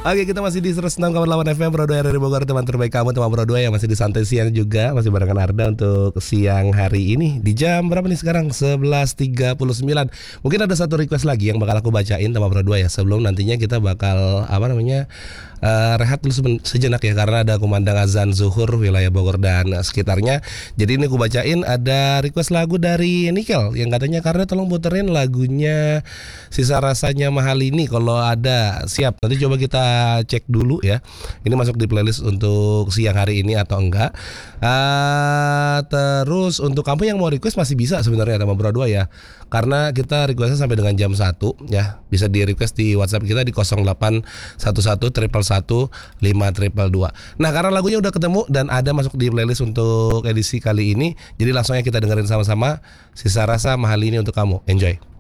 Oke, kita masih di 106,8 FM Pro 2 dari Bogor, teman terbaik kamu, teman Pro 2 yang masih di santai siang juga. Masih barengan Arda untuk siang hari ini. Di jam berapa nih sekarang? 11.39. Mungkin ada satu request lagi yang bakal aku bacain teman Pro 2 ya. Sebelum nantinya kita bakal rehat dulu sejenak ya, karena ada kumandang azan zuhur wilayah Bogor dan sekitarnya. Jadi ini aku bacain ada request lagu dari Nikel yang katanya, karena tolong puterin lagunya Sisa Rasanya Mahal Ini kalau ada. Siap, nanti coba kita cek dulu ya. Ini masuk di playlist untuk siang hari ini atau enggak. Terus untuk kamu yang mau request masih bisa sebenarnya sama Bro 2 ya. Karena kita requestnya sampai dengan jam 1 ya. Bisa di request di WhatsApp kita di 0811 111 5222. Nah, karena lagunya udah ketemu dan ada masuk di playlist untuk edisi kali ini, jadi langsung aja kita dengerin sama-sama Sisa Rasa Mahal Ini untuk kamu. Enjoy.